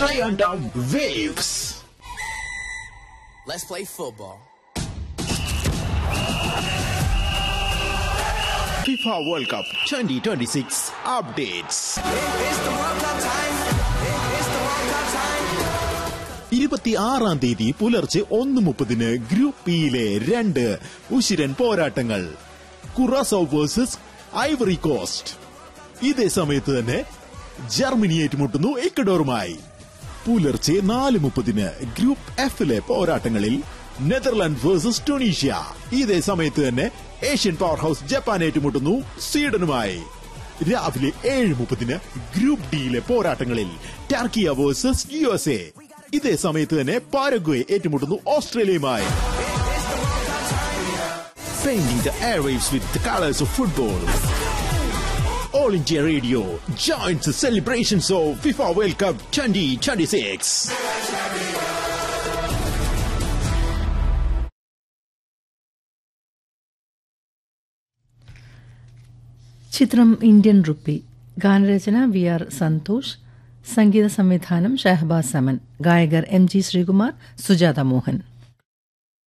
Giant Waves. Let's play football. FIFA World Cup 2026 updates. It's the World Cup time. It's the World Cup time. 26-ാം തീയതി പുലർച്ചെ 1:30 group ഇയിലെ 2 ഉശിരൻ പോരാട്ടങ്ങൾ. കുറാസോ versus Ivory Coast. ഇതേ സമയത്ത് തന്നെ Germany ഏറ്റുമുട്ടുന്നു ഇക്വഡോറുമായി. പുലർച്ചെ 4:30 group എഫിലെ പോരാട്ടങ്ങളിൽ Netherland versus Tunisia. ഇതേ സമയത്ത് തന്നെ ഏഷ്യൻ പവർ ഹൌസ് ജപ്പാൻ ഏറ്റുമുട്ടുന്നു സ്വീഡനുമായി. രാവിലെ 7:30 ഗ്രൂപ്പ് ഡിയിലെ പോരാട്ടങ്ങളിൽ ടർക്കിയ വേഴ്സസ് USA. ഇതേ സമയത്ത് തന്നെ Paraguay ഏറ്റുമുട്ടുന്നു ഓസ്ട്രേലിയയുമായി. Painting the airwaves with the colors of football. All India Radio joins the celebrations of FIFA World Cup 2026. ചിത്രം Indian rupee. ഗാനരചന VR Santhosh. സംഗീത സംവിധാനം ഷഹബാസ് സമൻ. ഗായകർ MG ശ്രീകുമാർ, സുജാത മോഹൻ.